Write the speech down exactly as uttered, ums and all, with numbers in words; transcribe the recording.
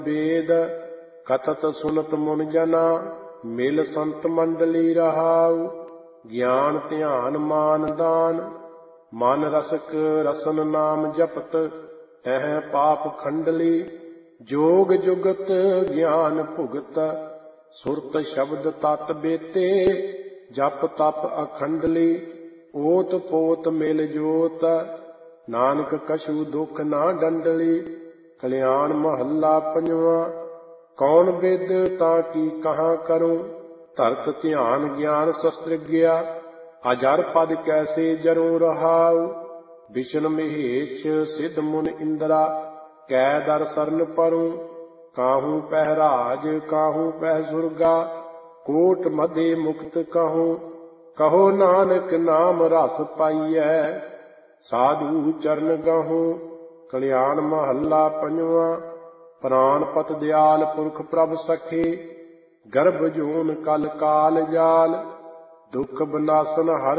वेद कथत सुनत मुन जना मिल संत मंडली रहाउ। ज्ञान ध्यान मान दान मन रसक रसन नाम जपत तह पाप खंडली। जोग जुगत ज्ञान भुगत सुरत शब्द तत बेते जप तप अखंडली। ओत पोत मिल जोत नानक कछु दुख ना डंडली। कल्याण महला पंजवा कौन विद ताकि कहाँ करूं। धरत ध्यान ज्ञान शस्त्र गया अजर पद कैसे जरूं रहाउ। विष्णु महेश सिद्ध मुन इंद्रा कै दर सरन परूं। काहू पहराज काहू पह सुरगा कोट मधे मुक्त कहूँ। कहो नानक नाम रस पाइयै साधु चरण गहूँ। कल्याण महला पंजवा प्राण पत दयाल पुरख प्रभ सखे गर्भ जून कल काल जाल। दुख बनासन हर